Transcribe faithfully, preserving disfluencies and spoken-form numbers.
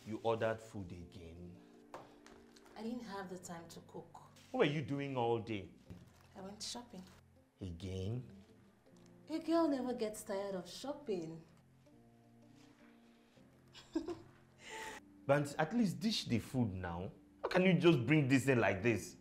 You ordered food again. I didn't have the time to cook. What were you doing all day? I went shopping. Again? A girl never gets tired of shopping. But at least dish the food now. How can you just bring this in like this?